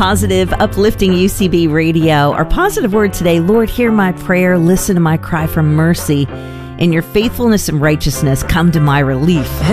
Positive, uplifting UCB radio. Our positive word today: Lord, hear my prayer, listen to my cry for mercy. In your faithfulness and righteousness, come to my relief.